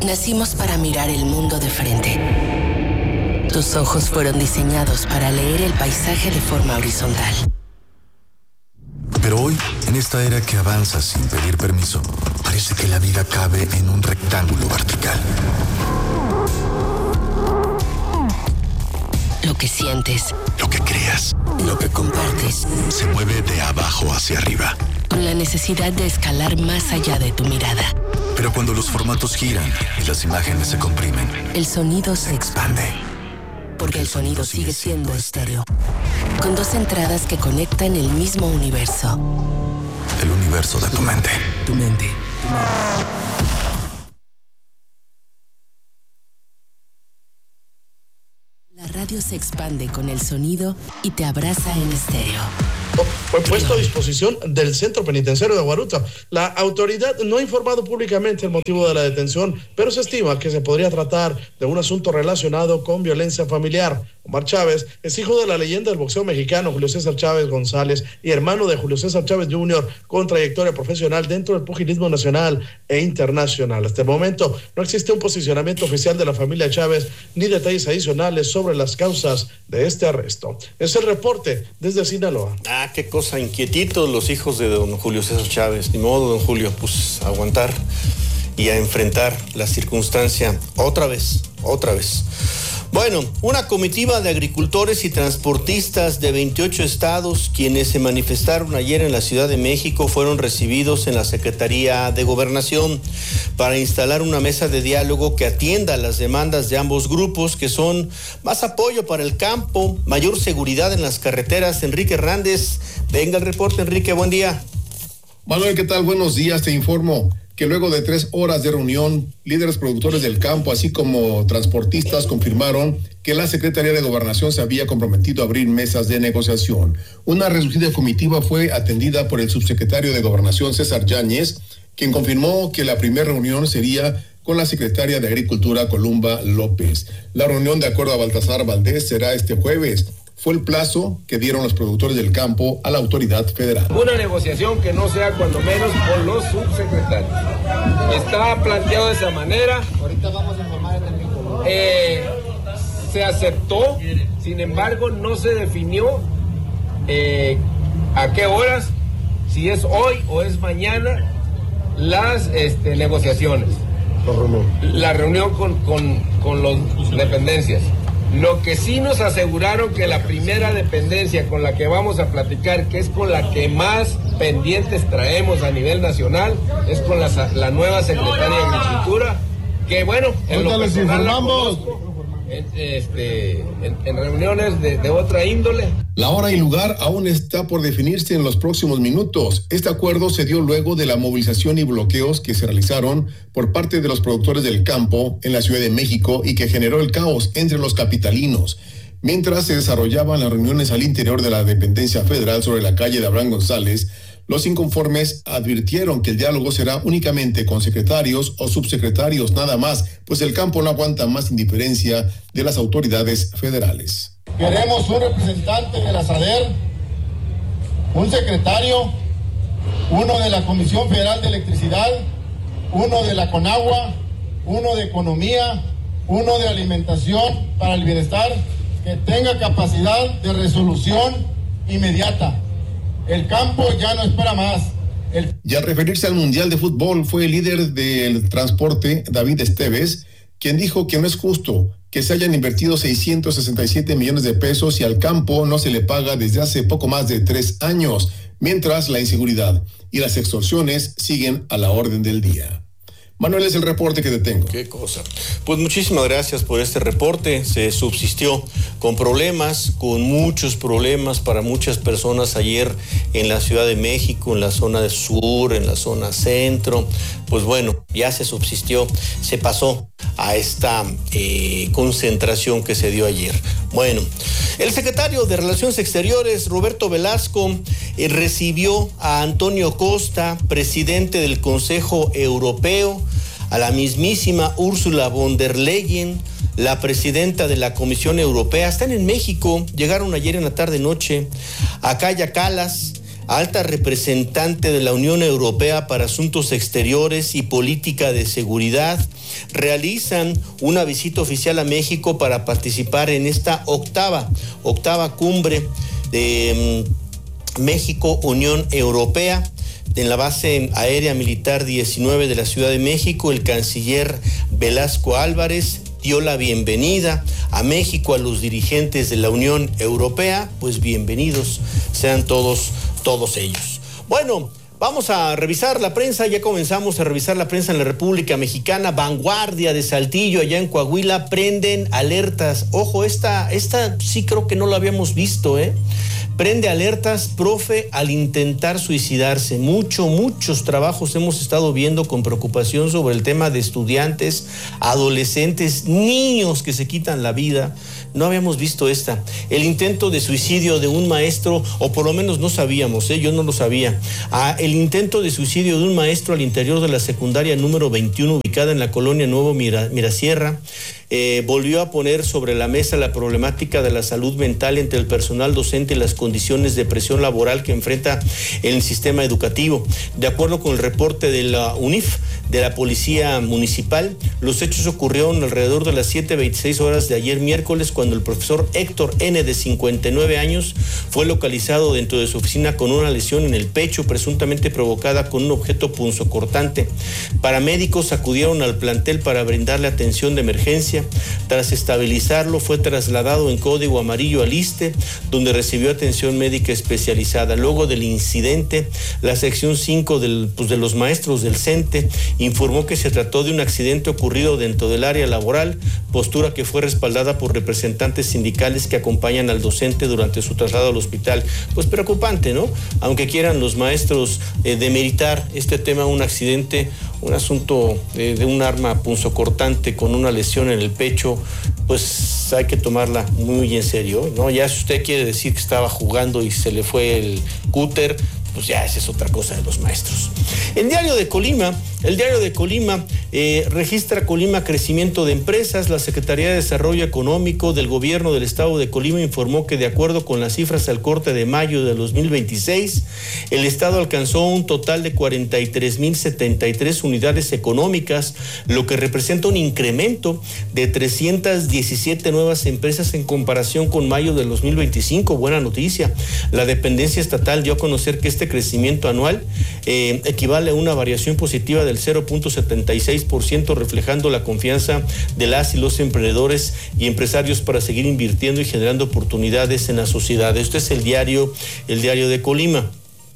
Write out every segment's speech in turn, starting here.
Nacimos para mirar el mundo de frente. Tus ojos fueron diseñados para leer el paisaje de forma horizontal. Pero hoy, en esta era que avanza sin pedir permiso, parece que la vida cabe en un rectángulo vertical. Lo que sientes, lo que creas y lo que compartes se mueve de abajo hacia arriba, con la necesidad de escalar más allá de tu mirada. Pero cuando los formatos giran y las imágenes se comprimen, el sonido se expande. Porque el sonido sigue siendo estéreo, con dos entradas que conectan el mismo universo. El universo de tu mente. Tu mente. La radio se expande con el sonido y te abraza en estéreo. Fue puesto a disposición del centro penitenciario de Guaruta. La autoridad no ha informado públicamente el motivo de la detención, pero se estima que se podría tratar de un asunto relacionado con violencia familiar. Omar Chávez es hijo de la leyenda del boxeo mexicano Julio César Chávez González y hermano de Julio César Chávez Jr. con trayectoria profesional dentro del pugilismo nacional e internacional. Hasta el momento no existe un posicionamiento oficial de la familia Chávez ni detalles adicionales sobre las causas de este arresto. Es el reporte desde Sinaloa. Qué cosa, inquietitos los hijos de don Julio César Chávez. Ni modo, don Julio, pues a aguantar y a enfrentar la circunstancia otra vez. Bueno, una comitiva de agricultores y transportistas de 28 estados, quienes se manifestaron ayer en la Ciudad de México, fueron recibidos en la Secretaría de Gobernación para instalar una mesa de diálogo que atienda las demandas de ambos grupos, que son más apoyo para el campo, mayor seguridad en las carreteras. Enrique Hernández, venga el reporte, Enrique, buen día. Manuel, ¿qué tal? Buenos días, te informo que luego de 3 horas de reunión, líderes productores del campo, así como transportistas, confirmaron que la Secretaría de Gobernación se había comprometido a abrir mesas de negociación. Una reducida comitiva fue atendida por el subsecretario de Gobernación, César Yáñez, quien confirmó que la primera reunión sería con la secretaria de Agricultura, Columba López. La reunión, de acuerdo a Baltasar Valdés, será este jueves. Fue el plazo que dieron los productores del campo a la autoridad federal. Una negociación que no sea cuando menos con los subsecretarios. Está planteado de esa manera. Ahorita vamos a informar en el mismo. Se aceptó, sin embargo no se definió a qué horas, si es hoy o es mañana, las negociaciones. La reunión con las dependencias. Lo que sí nos aseguraron que la primera dependencia con la que vamos a platicar, que es con la que más pendientes traemos a nivel nacional, es con la nueva secretaria de Agricultura, que bueno, en lo personal la conozco, en reuniones de otra índole. La hora y lugar aún está por definirse en los próximos minutos. Este acuerdo se dio luego de la movilización y bloqueos que se realizaron por parte de los productores del campo en la Ciudad de México y que generó el caos entre los capitalinos. Mientras se desarrollaban las reuniones al interior de la dependencia federal sobre la calle de Abraham González, los inconformes advirtieron que el diálogo será únicamente con secretarios o subsecretarios nada más, pues el campo no aguanta más indiferencia de las autoridades federales. Queremos un representante de la SADER, un secretario, uno de la Comisión Federal de Electricidad, uno de la CONAGUA, uno de Economía, uno de Alimentación para el Bienestar, que tenga capacidad de resolución inmediata. El campo ya no espera más. Y al referirse al Mundial de Fútbol, fue el líder del transporte, David Esteves, quien dijo que no es justo que se hayan invertido 667 millones de pesos y al campo no se le paga desde hace poco más de 3 años, mientras la inseguridad y las extorsiones siguen a la orden del día. Manuel, es el reporte que te tengo. Qué cosa. Pues muchísimas gracias por este reporte. Se subsistió con muchos problemas para muchas personas ayer en la Ciudad de México, en la zona del sur, en la zona centro. Pues bueno, ya se subsistió, se pasó a esta concentración que se dio ayer. Bueno, el secretario de Relaciones Exteriores, Roberto Velasco, recibió a Antonio Costa, presidente del Consejo Europeo, a la mismísima Ursula von der Leyen, la presidenta de la Comisión Europea. Están en México, llegaron ayer en la tarde-noche a Kaja Kallas, alta representante de la Unión Europea para Asuntos Exteriores y Política de Seguridad, realizan una visita oficial a México para participar en esta octava cumbre de México-Unión Europea. En la base aérea militar 19 de la Ciudad de México, el canciller Velasco Álvarez dio la bienvenida a México a los dirigentes de la Unión Europea. Pues bienvenidos sean todos ellos. Bueno, vamos a revisar la prensa. Ya comenzamos a revisar la prensa en la República Mexicana. Vanguardia de Saltillo, allá en Coahuila, prenden alertas. Ojo, esta sí creo que no lo habíamos visto, Prende alertas, profe, al intentar suicidarse. Muchos trabajos hemos estado viendo con preocupación sobre el tema de estudiantes, adolescentes, niños que se quitan la vida. No habíamos visto esta. El intento de suicidio de un maestro, o por lo menos no sabíamos, yo no lo sabía. El intento de suicidio de un maestro al interior de la secundaria número 21, ubicada en la colonia Nuevo Mirasierra. Volvió a poner sobre la mesa la problemática de la salud mental entre el personal docente y las condiciones de presión laboral que enfrenta el sistema educativo. De acuerdo con el reporte de la UNIF, de la Policía Municipal, los hechos ocurrieron alrededor de las 7:26 horas de ayer miércoles, cuando el profesor Héctor N., de 59 años, fue localizado dentro de su oficina con una lesión en el pecho, presuntamente provocada con un objeto punzocortante. Paramédicos acudieron al plantel para brindarle atención de emergencia. Tras estabilizarlo, fue trasladado en código amarillo al ISSSTE, donde recibió atención médica especializada. Luego del incidente, la sección 5 de los maestros del CENTE informó que se trató de un accidente ocurrido dentro del área laboral, postura que fue respaldada por representantes sindicales que acompañan al docente durante su traslado al hospital. Pues preocupante, ¿no? Aunque quieran los maestros demeritar este tema, un accidente, un asunto de un arma punzocortante con una lesión en el pecho, pues hay que tomarla muy en serio, ¿no? Ya si usted quiere decir que estaba jugando y se le fue el cúter, pues ya esa es otra cosa de los maestros. El diario de Colima registra Colima crecimiento de empresas. La Secretaría de Desarrollo Económico del Gobierno del Estado de Colima informó que, de acuerdo con las cifras al corte de mayo de 2026, el Estado alcanzó un total de 43,073 unidades económicas, lo que representa un incremento de 317 nuevas empresas en comparación con mayo del 2025. Buena noticia. La dependencia estatal dio a conocer que este crecimiento anual equivale a una variación positiva del 0.76%, reflejando la confianza de las y los emprendedores y empresarios para seguir invirtiendo y generando oportunidades en la sociedad. Este es el diario de Colima.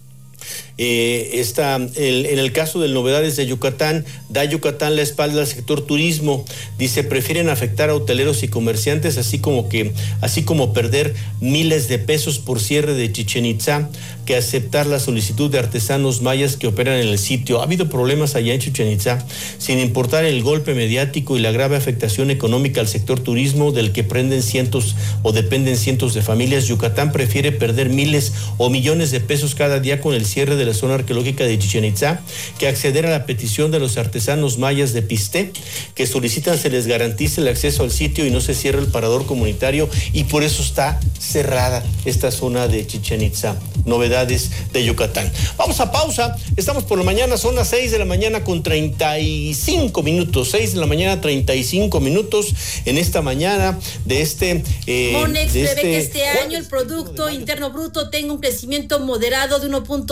En el caso de Novedades de Yucatán, da Yucatán la espalda al sector turismo. Dice, prefieren afectar a hoteleros y comerciantes, así como perder miles de pesos por cierre de Chichén Itzá, que aceptar la solicitud de artesanos mayas que operan en el sitio. Ha habido problemas allá en Chichén Itzá, sin importar el golpe mediático y la grave afectación económica al sector turismo, del que dependen cientos de familias. Yucatán prefiere perder miles o millones de pesos cada día con el cierre de la zona arqueológica de Chichén Itzá, que acceder a la petición de los artesanos mayas de Pisté, que solicitan se les garantice el acceso al sitio y no se cierre el parador comunitario, y por eso está cerrada esta zona de Chichén Itzá. Novedades de Yucatán. Vamos a pausa. Estamos por la mañana, son las 6 de la mañana con 35 minutos. 6 de la mañana, 35 minutos en esta mañana de este... Monex prevé que este año el Producto Interno Bruto tenga un crecimiento moderado de 1.5%.